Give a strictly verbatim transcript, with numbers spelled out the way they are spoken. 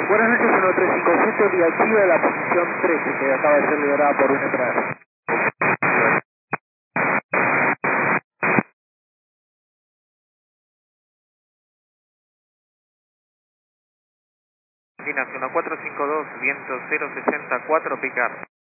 Buenas noches, uno tres cinco siete, vía activa de la posición trece, que acaba de ser liberada por una entrada. Dinas uno cuatro cinco dos, viento cero sesenta y cuatro, picar.